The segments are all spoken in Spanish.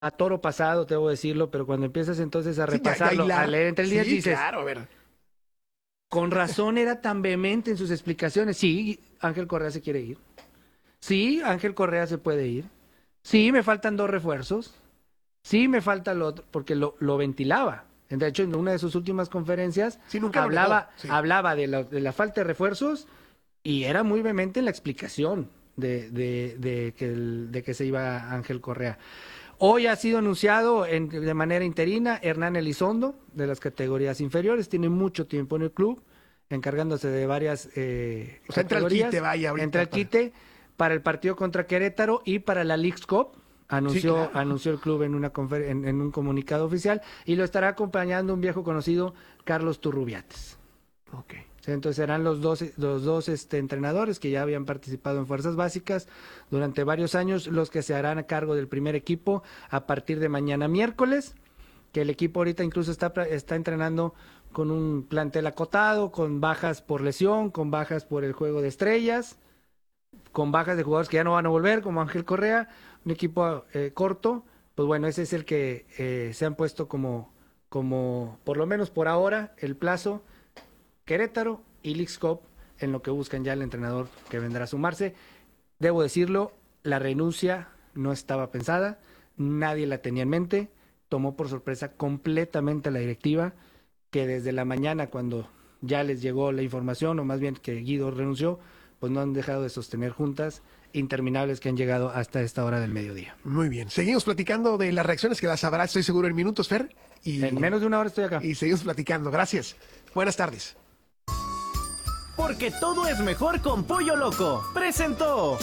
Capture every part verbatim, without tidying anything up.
a toro pasado, debo decirlo, pero cuando empiezas entonces a Sí, ya- ya repasarlo, hilar. a leer entre líneas, Sí, dices, claro, a ver. con razón era tan vehemente en sus explicaciones. Sí, Ángel Correa se quiere ir. Sí, Ángel Correa se puede ir. Sí, me faltan dos refuerzos. Sí, me falta lo otro, porque lo, lo ventilaba. De hecho, en una de sus últimas conferencias Sí, nunca lo hablaba, negó, sí. hablaba de la, de la falta de refuerzos y era muy vehemente en la explicación de, de, de que, el- de que se iba Ángel Correa. Hoy ha sido anunciado en- de manera interina Hernán Elizondo, de las categorías inferiores. Tiene mucho tiempo en el club, encargándose de varias eh, O sea, entra al categorías. quite, vaya, ahorita Entra al para- quite para el partido contra Querétaro y para la Leagues Cup. Anunció, claro. anunció el club en, una confer- en, en un comunicado oficial y lo estará acompañando un viejo conocido, Carlos Turrubiates. Ok. Sí, entonces serán los dos, los dos este, entrenadores que ya habían participado en Fuerzas Básicas durante varios años, los que se harán a cargo del primer equipo a partir de mañana miércoles, que el equipo ahorita incluso está, pra- está entrenando con un plantel acotado, con bajas por lesión, con bajas por el juego de estrellas, con bajas de jugadores que ya no van a volver, como Ángel Correa, un equipo eh, corto, pues bueno, ese es el que eh, se han puesto como, como, por lo menos por ahora, el plazo Querétaro y Leagues Cup en lo que buscan ya el entrenador que vendrá a sumarse. Debo decirlo, la renuncia no estaba pensada, nadie la tenía en mente, tomó por sorpresa completamente a la directiva, que desde la mañana cuando ya les llegó la información, o más bien que Guido renunció, pues no han dejado de sostener juntas interminables que han llegado hasta esta hora del mediodía. Muy bien. Seguimos platicando de las reacciones que las habrá, estoy seguro, en minutos, Fer. Y, En menos de una hora estoy acá. y seguimos platicando. Gracias. Buenas tardes. Porque todo es mejor con Pollo Loco. Presentó.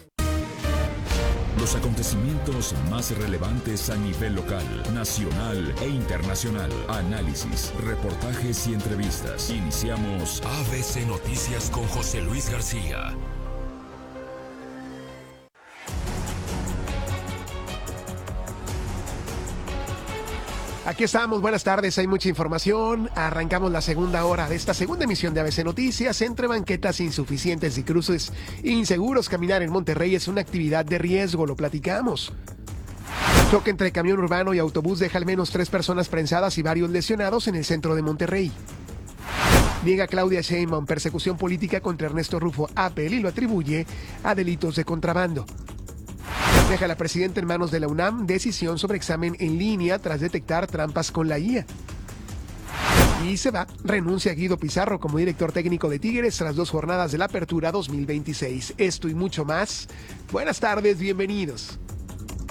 Los acontecimientos más relevantes a nivel local, nacional e internacional. Análisis, reportajes y entrevistas. Iniciamos A B C Noticias con José Luis García. Aquí estamos, buenas tardes, hay mucha información. Arrancamos la segunda hora de esta segunda emisión de A B C Noticias. Entre banquetas insuficientes y cruces inseguros, caminar en Monterrey es una actividad de riesgo, lo platicamos. Choque entre camión urbano y autobús deja al menos tres personas prensadas y varios lesionados en el centro de Monterrey. Niega Claudia Sheinbaum persecución política contra Ernesto Rufo Apel y lo atribuye a delitos de contrabando. Deja a la presidenta en manos de la UNAM decisión sobre examen en línea tras detectar trampas con la I A. Y se va, renuncia Guido Pizarro como director técnico de Tigres tras dos jornadas de la Apertura dos mil veintiséis. Esto y mucho más. Buenas tardes, bienvenidos.